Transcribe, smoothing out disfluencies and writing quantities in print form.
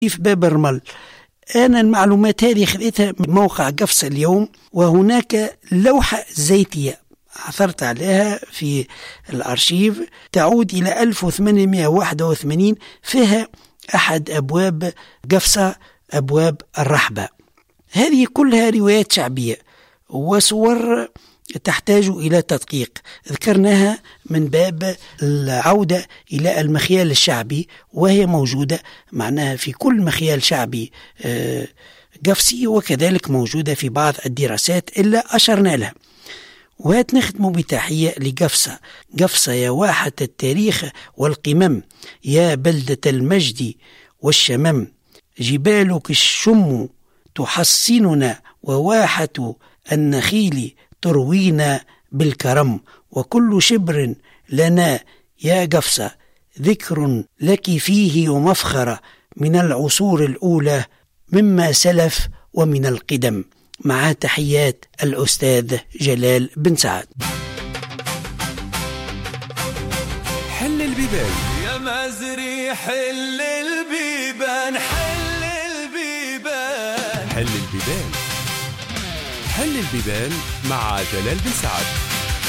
في باب الرمل. أنا المعلومات هذه خذيتها من موقع قفص اليوم، وهناك لوحة زيتية عثرت عليها في الأرشيف تعود إلى 1881 فيها أحد أبواب قفصة، أبواب الرحبة. هذه كلها روايات شعبية وصور تحتاج إلى تدقيق، ذكرناها من باب العودة إلى المخيال الشعبي، وهي موجودة معناها في كل مخيال شعبي قفصي، وكذلك موجودة في بعض الدراسات إلا أشرنا لها. وهات نختم بتحية لقفصة. قفصة يا واحة التاريخ والقمم، يا بلدة المجد والشمم، جبالك الشم تحصننا، وواحة النخيل تروينا بالكرم، وكل شبر لنا يا قفصة ذكر لك فيه ومفخرة، من العصور الأولى مما سلف ومن القدم. مع تحيات الأستاذ جلال بن سعد. حل البيبان يا مازري، حل البيبان، حل البيبان، حل البيبان، حل البيبان مع جلال بن سعد.